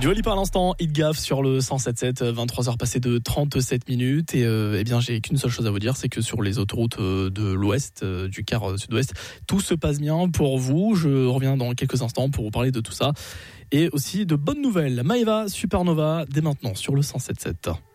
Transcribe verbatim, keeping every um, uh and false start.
Dua Lipa à l'instant, Hit Gaff sur le cent sept sept, vingt-trois heures passées de trente-sept minutes. Et euh, eh bien, j'ai qu'une seule chose à vous dire, c'est que sur les autoroutes de l'ouest, euh, du quart euh, sud-ouest, tout se passe bien pour vous. Je reviens dans quelques instants pour vous parler de tout ça. Et aussi de bonnes nouvelles. Maeva Supernova, dès maintenant sur le cent sept sept.